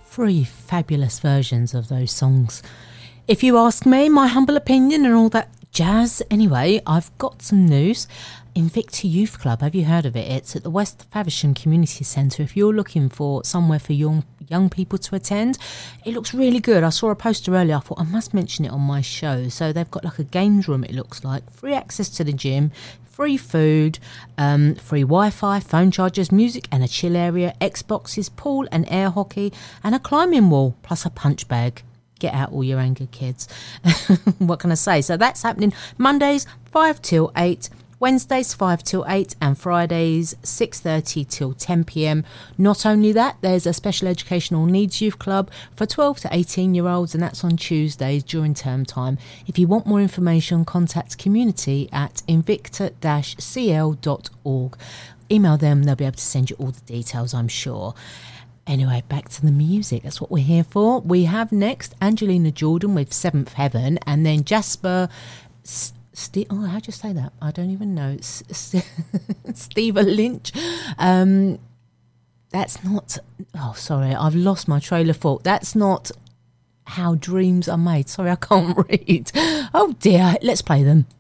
3 fabulous versions of those songs. If you ask me, my humble opinion and all that jazz. Anyway, I've got some news. Invicta Youth Club, have you heard of it? It's at the West Faversham Community Centre. If you're looking for somewhere for young people to attend, it looks really good. I saw a poster earlier. I thought I must mention it on my show. So they've got like a games room, it looks like, free access to the gym, free food, free Wi-Fi, phone chargers, music and a chill area, Xboxes, pool and air hockey, and a climbing wall, plus a punch bag. Get out all your anger, kids. What can I say? So that's happening Mondays 5 till 8, Wednesdays 5 till 8, and Fridays 6:30 till 10 p.m. Not only that, there's a special educational needs youth club for 12 to 18 year olds, and that's on Tuesdays during term time. If you want more information, contact community@invicta-cl.org. Email them, they'll be able to send you all the details, I'm sure. Anyway, back to the music. That's what we're here for. We have next Angelina Jordan with Seventh Heaven, and then Jasper how do you say that? I don't even know. Steva Lynch. That's not... Oh, sorry. I've lost my trail of thought. That's not How Dreams Are Made. Sorry, I can't read. Oh, dear. Let's play them.